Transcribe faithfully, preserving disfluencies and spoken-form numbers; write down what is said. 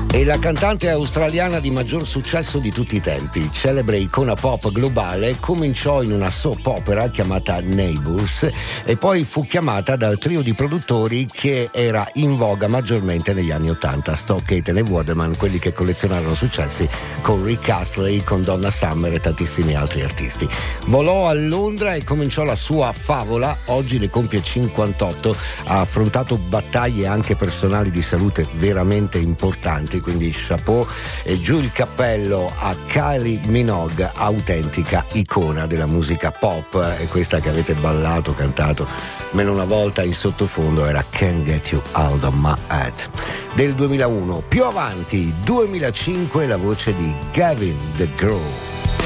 È la cantante australiana di maggior successo di tutti i tempi, celebre icona pop globale, cominciò in una soap opera chiamata Neighbours e poi fu chiamata dal trio di produttori che era in voga maggiormente negli anni ottanta, Stock Aitken e Waterman, quelli che collezionarono successi con Rick Astley, con Donna Summer e tantissimi altri artisti. Volò a Londra e cominciò la sua favola, oggi ne compie cinquantotto, ha affrontato battaglie anche personali di salute veramente importanti, quindi chapeau e giù il cappello a Kylie Minogue, autentica icona della musica pop, e questa che avete ballato, cantato meno una volta in sottofondo era Can't Get You Out of My Head del duemilauno. Più avanti, duemilacinque, la voce di Gavin DeGraw.